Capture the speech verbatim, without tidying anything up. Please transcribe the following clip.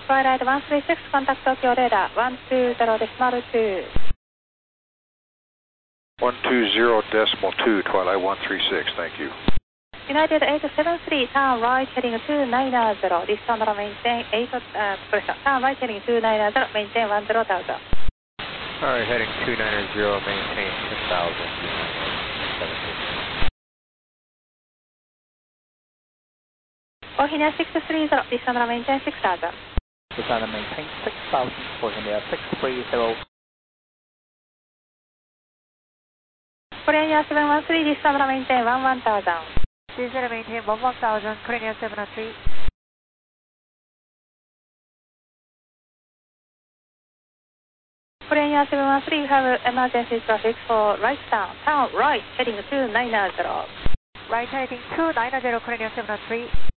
Twilight one three six, contact Tokyo radar one two zero decimal two. one two zero decimal two, Twilight one three six, thank you. United eight seven three, turn right heading two nine zero, distance maintain eight, uh, turn right heading two nine zero, maintain one zero thousand. Alright, heading two nine zero, maintain ten thousand, seven six. Bohemia six three zero, distance maintain six thousand. Distance maintain six thousand, Bohemia six three zero. Korean seven one three, distance maintain one one thousand. Distance maintain one one thousand, Korean seven one three. Korean seven one three, you have emergency traffic for right down, turn right heading two nine zero. Right heading two nine zero, Korean seven one three.